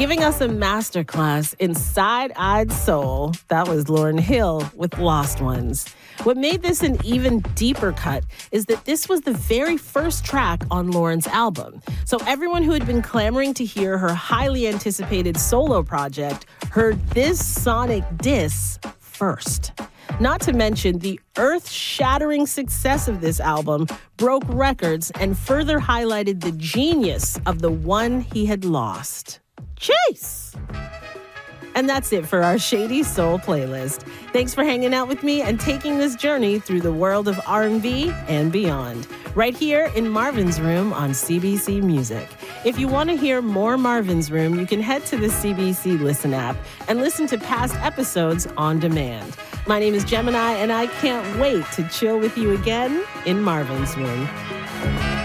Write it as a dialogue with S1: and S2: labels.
S1: Giving us a masterclass in side-eyed soul, that was Lauryn Hill with Lost Ones. What made this an even deeper cut is that this was the very first track on Lauryn's album. So everyone who had been clamoring to hear her highly anticipated solo project heard this sonic diss first. Not to mention, the earth-shattering success of this album broke records and further highlighted the genius of the one he had lost. Chase! And that's it for our Shady Soul playlist. Thanks for hanging out with me and taking this journey through the world of R&B and beyond, right here in Marvin's Room on CBC Music. If you want to hear more Marvin's Room, you can head to the CBC Listen app and listen to past episodes on demand. My name is Gemini, and I can't wait to chill with you again in Marvin's Room.